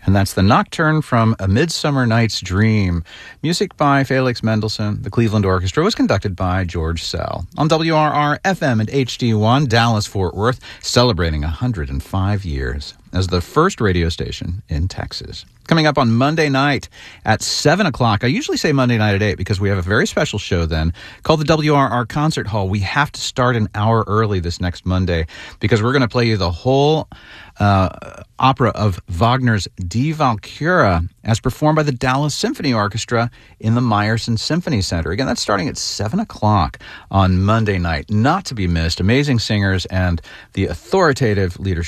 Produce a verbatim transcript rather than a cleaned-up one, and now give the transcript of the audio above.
And that's the Nocturne from A Midsummer Night's Dream. Music by Felix Mendelssohn. The Cleveland Orchestra was conducted by George Sell. On W R R F M and H D one, Dallas-Fort Worth, celebrating one hundred five years as the first radio station in Texas. Coming up on Monday night at seven o'clock. I usually say Monday night at eight because we have a very special show then called the W R R Concert Hall. We have to start an hour early this next Monday because we're going to play you the whole uh, opera of Wagner's Die Walküre as performed by the Dallas Symphony Orchestra in the Meyerson Symphony Center. Again, that's starting at seven o'clock on Monday night. Not to be missed. Amazing singers and the authoritative leadership